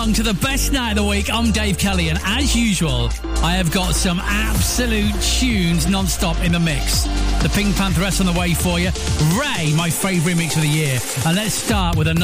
To the best night of the week, I'm Dave Kelly, and as usual, I have got some absolute tunes non-stop in the mix. The Pink Pantheress on the way for you. Ray, my favourite mix of the year. And let's start with a